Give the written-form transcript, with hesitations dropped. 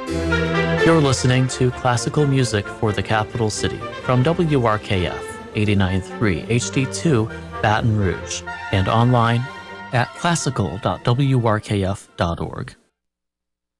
You're listening to classical music for the capital city from WRKF 89.3 HD2 Baton Rouge and online at classical.wrkf.org.